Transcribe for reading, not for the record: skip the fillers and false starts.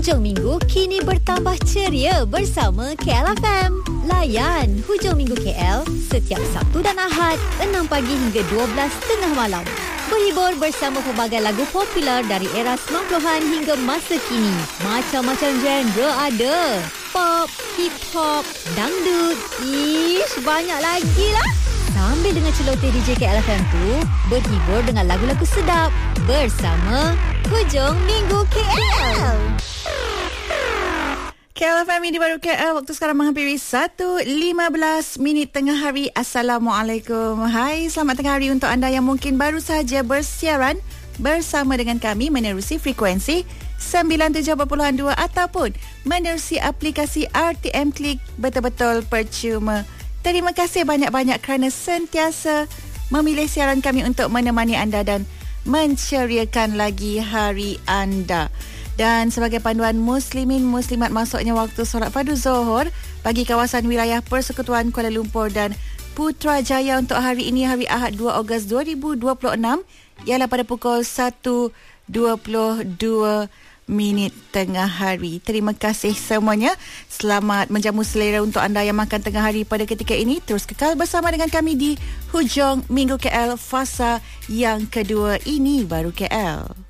Hujung minggu kini bertambah ceria bersama KLFM. Layan Hujung Minggu KL setiap Sabtu dan Ahad 6 pagi hingga 12 tengah malam. Berhibur bersama pelbagai lagu popular dari era 90-an hingga masa kini. Macam-macam genre ada. Pop, hip-hop, dangdut, banyak lagi lah. Sambil dengan celoteh DJ KLFM tu, berhibur dengan lagu-lagu sedap bersama Hujung Minggu KL. KLFM di Baru KL. Waktu sekarang menghampiri 1.15 tengah hari. Assalamualaikum. Hai, selamat tengah hari untuk anda yang mungkin baru sahaja bersiaran bersama dengan kami menerusi frekuensi 97.2 ataupun menerusi aplikasi RTM Klik, betul-betul percuma. Terima kasih banyak-banyak kerana sentiasa memilih siaran kami untuk menemani anda dan menceriakan lagi hari anda. Dan sebagai panduan muslimin muslimat masuknya waktu solat fardu Zuhur bagi kawasan wilayah Persekutuan Kuala Lumpur dan Putrajaya untuk hari ini, hari Ahad 2 Ogos 2026, ialah pada pukul 1.22 tengah hari. Terima kasih semuanya. Selamat menjamu selera untuk anda yang makan tengah hari pada ketika ini. Terus kekal bersama dengan kami di Hujung Minggu KL fasa yang kedua ini Baru KL.